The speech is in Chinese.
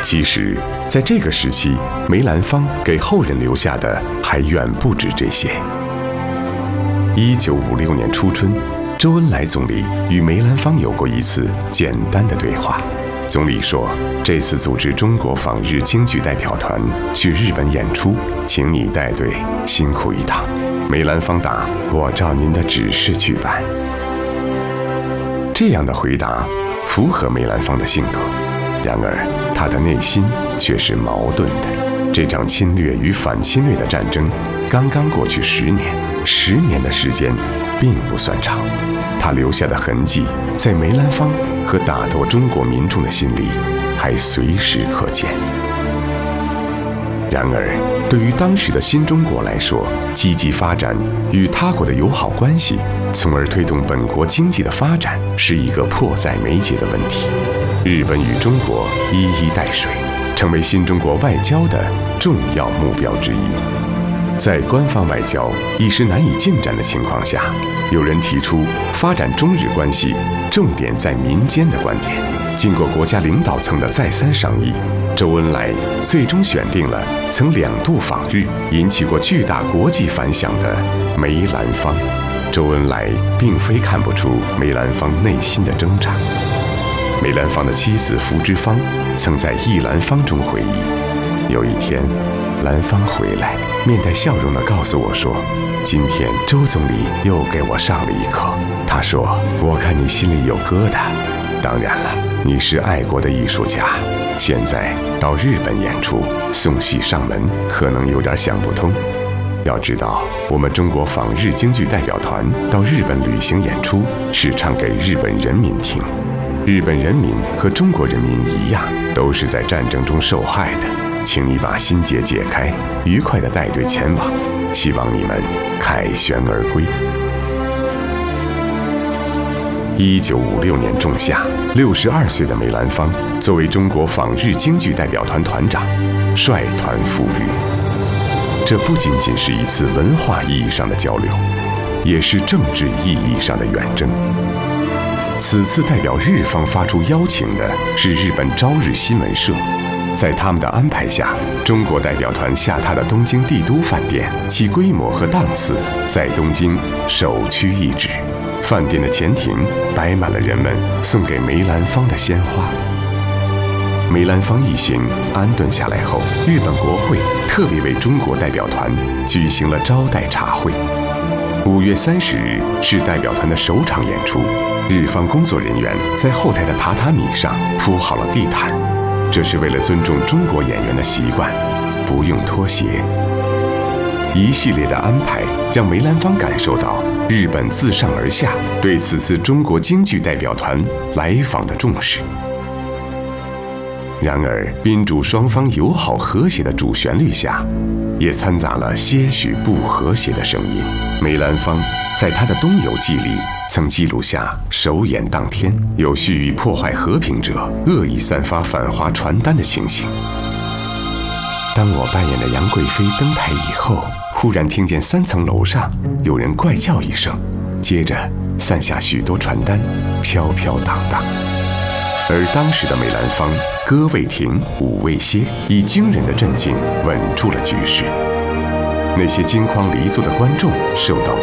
其实，在这个时期，梅兰芳给后人留下的还远不止这些。1956年初春，周恩来总理与梅兰芳有过一次简单的对话。总理说，这次组织中国访日京剧代表团去日本演出，请你带队，辛苦一趟。梅兰芳答：我照您的指示去办。这样的回答符合梅兰芳的性格，然而他的内心却是矛盾的。这场侵略与反侵略的战争刚刚过去10年，10年的时间并不算长，他留下的痕迹在梅兰芳和大多中国民众的心里还随时可见。然而，对于当时的新中国来说，积极发展与他国的友好关系，从而推动本国经济的发展，是一个迫在眉睫的问题。日本与中国一衣带水，成为新中国外交的重要目标之一。在官方外交一时难以进展的情况下，有人提出发展中日关系重点在民间的观点。经过国家领导层的再三商议，周恩来最终选定了曾2度访日、引起过巨大国际反响的梅兰芳。周恩来并非看不出梅兰芳内心的挣扎。梅兰芳的妻子福芝芳曾在《忆兰芳》中回忆，有一天，兰芳回来，面带笑容地告诉我说：“今天周总理又给我上了一课。他说，我看你心里有疙瘩。当然了，你是爱国的艺术家，现在到日本演出，送戏上门，可能有点想不通。要知道，我们中国访日京剧代表团到日本旅行演出，是唱给日本人民听。日本人民和中国人民一样，都是在战争中受害的。请你把心结解开，愉快地带队前往，希望你们凯旋而归。1956年仲夏，62岁的梅兰芳作为中国访日京剧代表团团长，率团赴日。这不仅仅是一次文化意义上的交流，也是政治意义上的远征。此次代表日方发出邀请的是日本朝日新闻社。在他们的安排下，中国代表团下榻的东京帝都饭店，其规模和档次在东京首屈一指。饭店的前庭摆满了人们送给梅兰芳的鲜花。梅兰芳一行安顿下来后，日本国会特别为中国代表团举行了招待茶会。5月30日是代表团的首场演出，日方工作人员在后台的榻榻米上铺好了地毯，这是为了尊重中国演员的习惯，不用脱鞋。一系列的安排让梅兰芳感受到日本自上而下对此次中国京剧代表团来访的重视。然而，宾主双方友好和谐的主旋律下，也掺杂了些许不和谐的声音。梅兰芳在他的《东游记》里曾记录下首演当天有蓄意破坏和平者恶意散发反华传单的情形。当我扮演的杨贵妃登台以后，忽然听见3层楼上有人怪叫一声，接着散下许多传单，飘飘荡荡。而当时的梅兰芳歌未停，舞未歇，以惊人的镇静稳住了局势。那些惊慌离座的观众受到